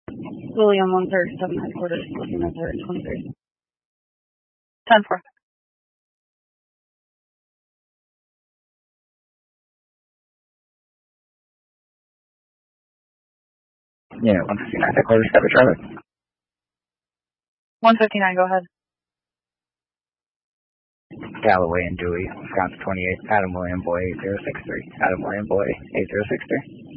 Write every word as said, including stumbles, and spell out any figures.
William one thirty-seven headquarters, looking at third twenty-three. ten four. Yeah, one fifty-nine headquarters, copy traffic. one fifty-nine, go ahead. Galloway and Dewey, Wisconsin twenty-eight, Adam William Boy eight zero six three, Adam William Boy eight zero six three.